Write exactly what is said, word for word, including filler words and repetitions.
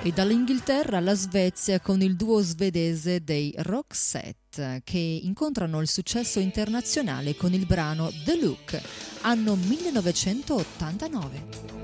E dall'Inghilterra alla Svezia con il duo svedese dei Roxette, che incontrano il successo internazionale con il brano The Look, anno millenovecentottantanove.